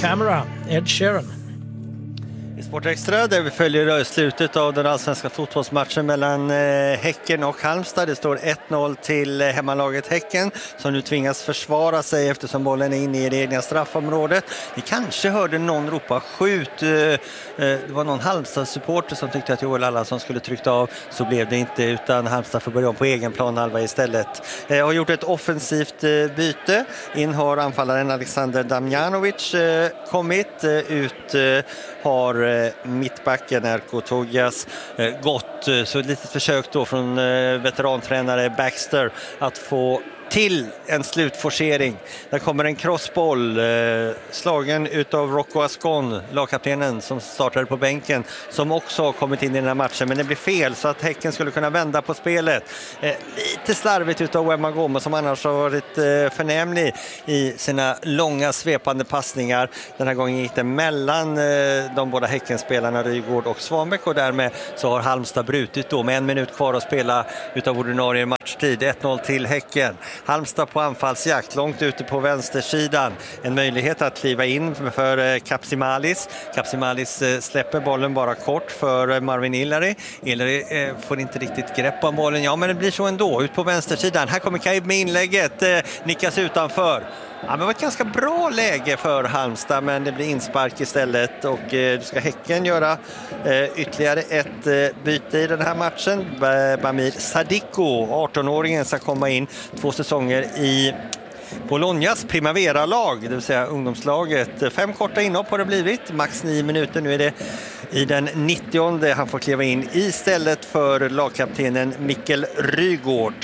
Camera, Ed Sheeran. I Sport Extra där vi följer slutet av den allsvenska fotbollsmatchen mellan Häcken och Halmstad. Det står 1-0 till hemmalaget Häcken som nu tvingas försvara sig eftersom bollen är inne i det egna straffområdet. Vi kanske hörde någon ropa skjut. Det var någon Halmstad-supporter som tyckte att Joel Allansson skulle tryckt av. Så blev det inte, utan Halmstad får börja om på egen planhalva istället. Har gjort ett offensivt byte. In har anfallaren Alexander Damjanovic kommit. Ut har mittbacken Erko Togias gått. Så ett litet försök då från veterantränare Baxter att få till en slutforcering. Där kommer en crossboll slagen utav Rocco Ascon, lagkaptenen som startade på bänken, som också har kommit in i den här matchen, men det blir fel så att Häcken skulle kunna vända på spelet. Lite slarvigt utav Wemma Goma som annars har varit förnämlig i sina långa svepande passningar. Den här gången gick det mellan de båda Häckenspelarna Rygård och Svanbäck, och därmed så har Halmstad brutit då med 1 minut kvar att spela utav ordinarie matchtid. 1-0 till Häcken. Halmstad på anfallsjakt långt ute på vänstersidan. En möjlighet att kliva in för Kapsimalis. Kapsimalis släpper bollen bara kort för Marvin Ilari. Ilari får inte riktigt grepp om bollen. Ja, men det blir så ändå. Ut på vänstersidan. Här kommer Kaib med inlägget. Nickas utanför. Ja, men det var ett ganska bra läge för Halmstad, men det blir inspark istället, och du ska Häcken göra ytterligare ett byte i den här matchen. Bamir Sadiko, 18-åringen, ska komma in 2 säsonger i Bolognas Primavera-lag, det vill säga ungdomslaget. 5 korta inhopp har det blivit, max 9 minuter. Nu är det i den 90:e han får kliva in istället för lagkaptenen Mikkel Rygård.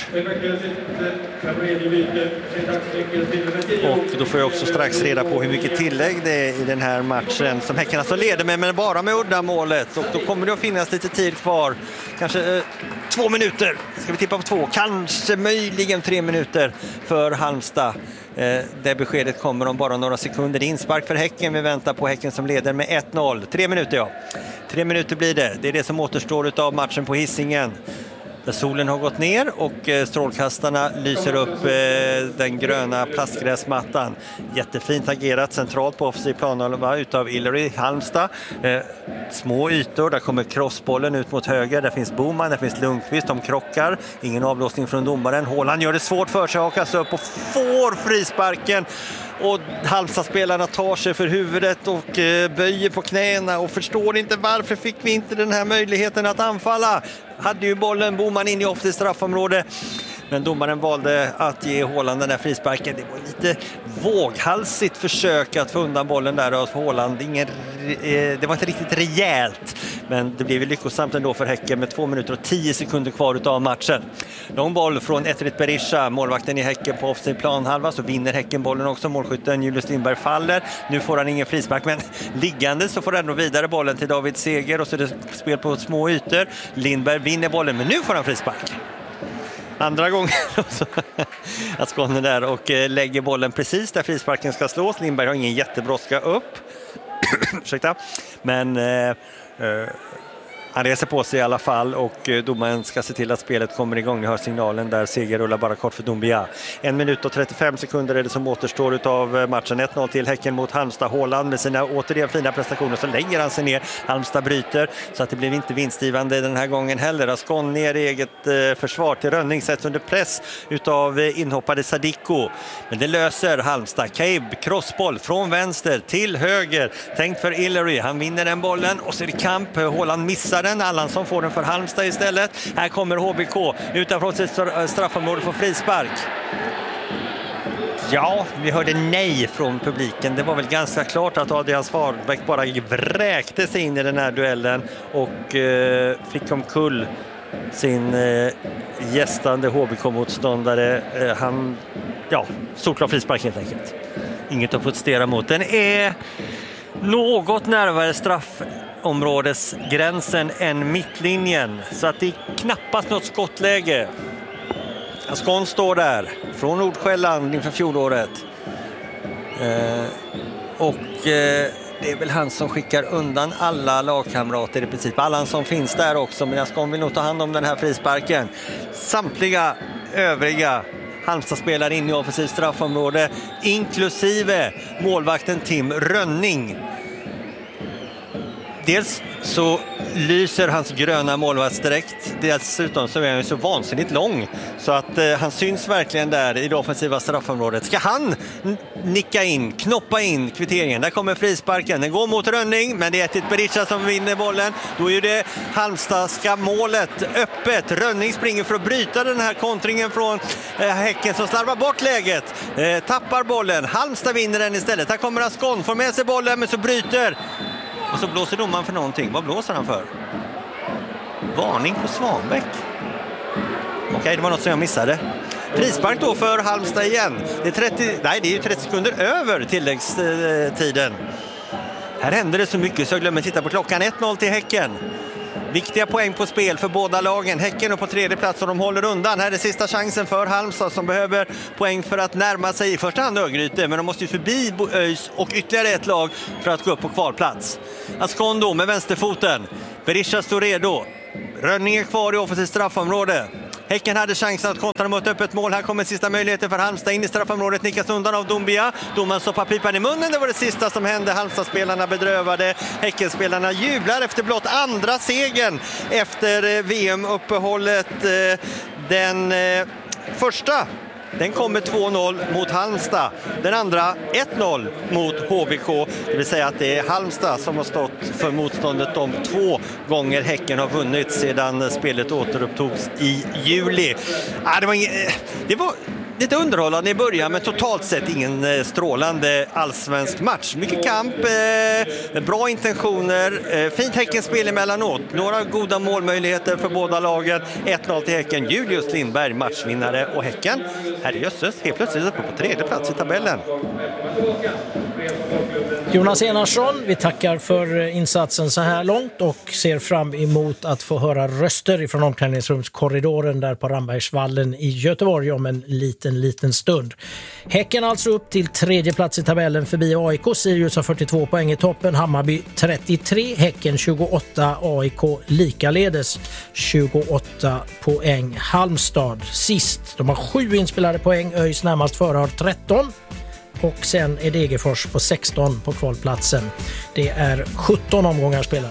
Och då får jag också strax reda på hur mycket tillägg det är i den här matchen som Häcken alltså leder med, men bara med uddamålet. Och då kommer det att finnas lite tid kvar. Kanske 2 minuter. Ska vi tippa på 2? Kanske möjligen 3 minuter för Halmstad. Det beskedet kommer om bara några sekunder. Inspark för Häcken. Vi väntar på Häcken som leder med 1-0. 3 minuter, ja. 3 minuter blir det. Det är det som återstår av matchen på Hisingen. Där solen har gått ner och strålkastarna lyser upp den gröna plastgräsmattan. Jättefint agerat centralt på offensiv planhalva utav Ilari. Halmstad. Små ytor, där kommer crossbollen ut mot höger. Där finns Boman, där finns Lundqvist. De krockar. Ingen avlåsning från domaren. Håland gör det svårt för sig, hakas upp och får frisparken. Och Halmstad-spelarna tar sig för huvudet och böjer på knäna och förstår inte varför fick vi inte den här möjligheten att anfalla. Hade ju bollen, Boman in i offensivt straffområde. Men domaren valde att ge Håland den här frisparken. Det var lite våghalsigt försök att få undan bollen där av Håland. Det var inte riktigt rejält. Men det blev lyckosamt ändå för Häcken med 2 minuter och 10 sekunder kvar av matchen. Lång boll från Etrit Berisha, målvakten i Häcken på offensiv planhalva. Så vinner Häcken bollen också. Målskytten Julius Lindberg faller. Nu får han ingen frispark, men liggande så får han ändå vidare bollen till David Seger. Och så är det spel på små ytor. Lindberg vinner bollen, men nu får han frispark. Andra gången också att Skåne där och lägger bollen precis där frisparken ska slås. Lindberg har ingen jättebrådska upp. Ursäkta. Men han reser på sig i alla fall, och domaren ska se till att spelet kommer igång. Ni hör signalen där, Seger rullar bara kort för Dombia. 1 minut och 35 sekunder är det som återstår av matchen. 1-0 till Häcken mot Halmstad. Håland med sina återigen fina prestationer, så lägger han sig ner. Halmstad bryter, så att det blev inte vinstgivande den här gången heller. Ascon ner i eget försvar till Rönning, sätts under press utav inhoppade Sadiko. Men det löser Halmstad. Kaib, crossboll från vänster till höger. Tänkt för Ilari, han vinner den bollen och så är det kamp. Håland missar den. Allansson får den för Halmstad istället. Här kommer HBK utanför sitt straffområde för frispark. Ja, vi hörde nej från publiken. Det var väl ganska klart att Adrian Svanbäck bara vräkte sig in i den här duellen och fick omkull sin gästande HBK-motståndare. Solklar frispark helt enkelt. Inget att protestera mot. Den är något närmare straffområdesgränsen än mittlinjen, så att det är knappast något skottläge. Ascon står där från Nordsjälland inför fjolåret. Det är väl han som skickar undan alla lagkamrater i princip. Alla som finns där också, men Ascon vill nog ta hand om den här frisparken. Samtliga övriga Halmstad spelar in i offensiv straffområde, inklusive målvakten Tim Rönning. Dels så lyser hans gröna målvaktsdräkt. Dessutom så är han så vansinnigt lång så att han syns verkligen där i det offensiva straffområdet. Ska han nicka in, knoppa in kvitteringen? Där kommer frisparken. Den går mot Rönning, men det är ett Berisha som vinner bollen. Då är det Halmstadska målet öppet. Rönning springer för att bryta den här kontringen från Häcken som slarvar bort läget. Tappar bollen. Halmstad vinner den istället. Här kommer Ascon, får med sig bollen men så bryter. Och så blåser domaren för någonting. Vad blåser han för? Varning på Svanbäck. Okej, det var något som jag missade. Frispark då för Halmstad igen. Det är 30 sekunder över tilläggstiden. Här händer det så mycket så jag glömmer titta på klockan. 1-0 till Häcken. Viktiga poäng på spel för båda lagen. Häcken är på tredje plats och de håller undan. Här är sista chansen för Halmstad som behöver poäng för att närma sig i första hand Örgryte. Men de måste ju förbi ÖIS och ytterligare ett lag för att gå upp på kvalplats. Ascon då med vänsterfoten. Berisha står redo. Rönning är kvar i offensivt straffområde. Häcken hade chansen att kontra mot öppet mål. Här kommer sista möjligheten för Halmstad in i straffområdet. Nickas undan av Dombia. Domaren stoppar pipan i munnen. Det var det sista som hände. Halmstad-spelarna bedrövade. Häckenspelarna jublar efter blott andra segern efter VM-uppehållet. Den första, den kommer 2-0 mot Halmstad. Den andra 1-0 mot HBK. Det vill säga att det är Halmstad som har stått för motståndet de 2 gånger Häcken har vunnit sedan spelet återupptogs i juli. Det var lite underhållande i början, men totalt sett ingen strålande allsvensk match. Mycket kamp, bra intentioner, fint Häckenspel emellanåt. Några goda målmöjligheter för båda lagen. 1-0 till Häcken. Julius Lindberg matchvinnare och Häcken. Här är Jösses helt plötsligt uppe på tredje plats i tabellen. Jonas Enarsson, vi tackar för insatsen så här långt och ser fram emot att få höra röster från omklädningsrumskorridoren där på Rambergsvallen i Göteborg om en liten stund. Häcken alltså upp till tredje plats i tabellen förbi AIK. Sirius har 42 poäng i toppen, Hammarby 33, Häcken 28, AIK likaledes 28 poäng. Halmstad sist, de har 7 inspelade poäng, ÖIS närmast före har 13. Och sen är Degerfors på 16 på kvalplatsen. Det är 17 omgångar spelade.